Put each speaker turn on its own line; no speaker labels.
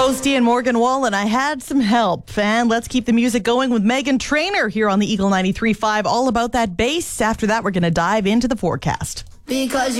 Posty and Morgan Wallen, I had some help. And let's keep the music going with Megan Trainor here on the Eagle 93.5. All about that bass. After that, we're going to dive into the forecast.
Because